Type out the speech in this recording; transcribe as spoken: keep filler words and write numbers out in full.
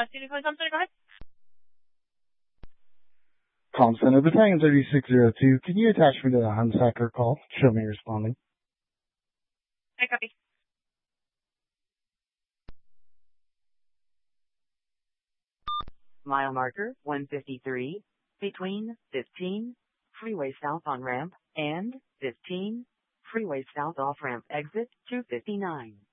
Uh, City Police, I'm sorry, go ahead. Com Center, Battalion thirty-six oh two. Can you attach me to the Hunsacker call? Show me responding. I copy. Mile marker one fifty-three, between fifteen, freeway south on ramp, and fifteen, freeway south off ramp exit two fifty-nine.